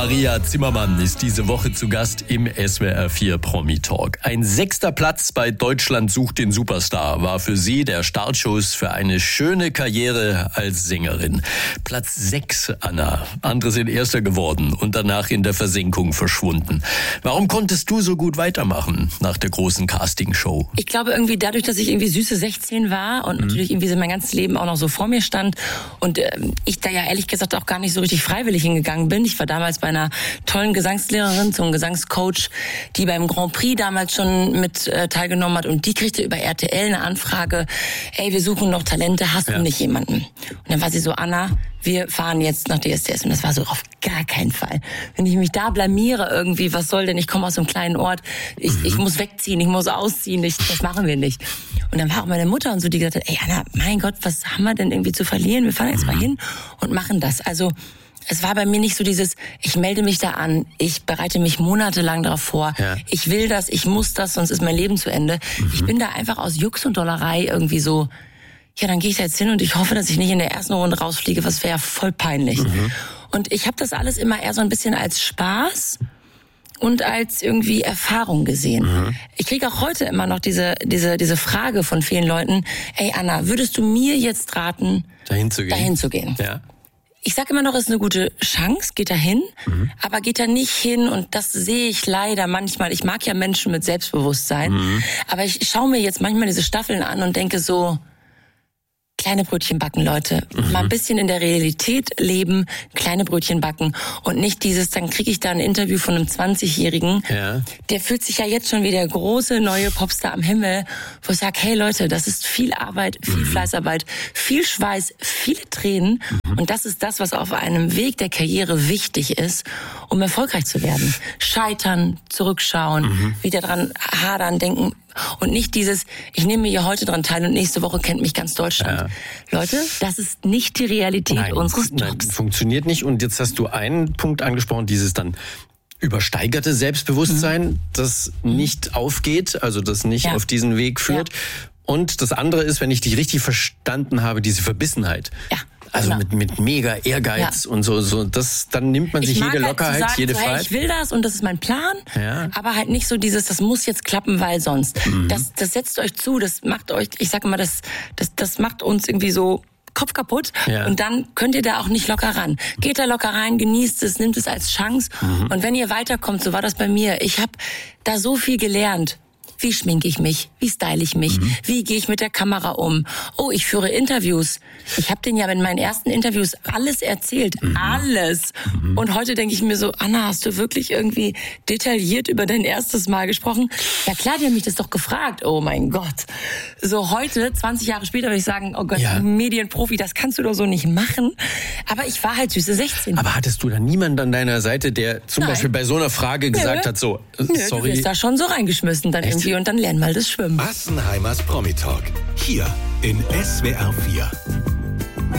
Maria Zimmermann ist diese Woche zu Gast im SWR 4 Promi Talk. Ein 6. Platz bei Deutschland sucht den Superstar war für sie der Startschuss für eine schöne Karriere als Sängerin. Platz 6, Anna. Andere sind Erster geworden und danach in der Versenkung verschwunden. Warum konntest du so gut weitermachen nach der großen Castingshow? Ich glaube irgendwie dadurch, dass ich irgendwie süße 16 war und natürlich irgendwie so mein ganzes Leben auch noch so vor mir stand und ich da ja ehrlich gesagt auch gar nicht so richtig freiwillig hingegangen bin. Ich war damals bei einer tollen Gesangslehrerin, so einem Gesangscoach, die beim Grand Prix damals schon mit teilgenommen hat und die kriegte über RTL eine Anfrage, ey, wir suchen noch Talente, hast du nicht jemanden? Und dann war sie so, Anna, wir fahren jetzt nach DSDS. Und das war so auf gar keinen Fall. Wenn ich mich da blamiere irgendwie, was soll denn? Ich komme aus einem kleinen Ort, ich muss wegziehen, ich muss ausziehen, das machen wir nicht. Und dann war auch meine Mutter und so, die gesagt hat, ey Anna, mein Gott, was haben wir denn irgendwie zu verlieren? Wir fahren jetzt mal hin und machen das. Also es war bei mir nicht so dieses, ich melde mich da an, ich bereite mich monatelang darauf vor, ich will das, ich muss das, sonst ist mein Leben zu Ende. Ich bin da einfach aus Jux und Dollerei irgendwie so, ja, dann gehe ich da jetzt hin und ich hoffe, dass ich nicht in der ersten Runde rausfliege, was wäre ja voll peinlich. Und ich habe das alles immer eher so ein bisschen als Spaß und als irgendwie Erfahrung gesehen. Ich kriege auch heute immer noch diese Frage von vielen Leuten, ey Anna, würdest du mir jetzt raten, dahin zu gehen? Ja. Ich sage immer noch, es ist eine gute Chance, geht da hin, aber geht da nicht hin und das sehe ich leider manchmal. Ich mag ja Menschen mit Selbstbewusstsein, aber ich schaue mir jetzt manchmal diese Staffeln an und denke so, kleine Brötchen backen, Leute. Mal ein bisschen in der Realität leben, kleine Brötchen backen und nicht dieses, dann kriege ich da ein Interview von einem 20-Jährigen, der fühlt sich ja jetzt schon wie der große neue Popstar am Himmel, wo ich sage, hey Leute, das ist viel Arbeit, viel Fleißarbeit, viel Schweiß, viele Tränen und das ist das, was auf einem Weg der Karriere wichtig ist, um erfolgreich zu werden. Scheitern, zurückschauen, wieder dran hadern, denken, und nicht dieses, ich nehme mir hier heute dran teil und nächste Woche kennt mich ganz Deutschland. Leute, das ist nicht die Realität unseres Jobs. Nein, funktioniert nicht. Und jetzt hast du einen Punkt angesprochen, dieses dann übersteigerte Selbstbewusstsein, das nicht aufgeht, also das nicht auf diesen Weg führt. Und das andere ist, wenn ich dich richtig verstanden habe, diese Verbissenheit. Also mit mega Ehrgeiz und so, das, dann nimmt man sich jede Lockerheit, sagen, jede Freiheit. Hey, ich will das und das ist mein Plan, aber halt nicht so dieses, das muss jetzt klappen, weil sonst. Das setzt euch zu, das macht euch, ich sag immer, das macht uns irgendwie so Kopf kaputt und dann könnt ihr da auch nicht locker ran. Geht da locker rein, genießt es, nimmt es als Chance und wenn ihr weiterkommt, so war das bei mir, ich habe da so viel gelernt. Wie schminke ich mich? Wie style ich mich? Wie gehe ich mit der Kamera um? Oh, ich führe Interviews. Ich habe denen ja in meinen ersten Interviews alles erzählt. Alles. Und heute denke ich mir so, Anna, hast du wirklich irgendwie detailliert über dein erstes Mal gesprochen? Ja klar, die haben mich das doch gefragt. Oh mein Gott. So heute, 20 Jahre später, würde ich sagen, oh Gott, Medienprofi, das kannst du doch so nicht machen. Aber ich war halt süße 16. Aber hattest du da niemanden an deiner Seite, der zum Beispiel bei so einer Frage gesagt hat, so, sorry? Du bist da schon so reingeschmissen dann irgendwie und dann lern mal das Schwimmen. Assenheimers Promi Talk. Hier in SWR 4.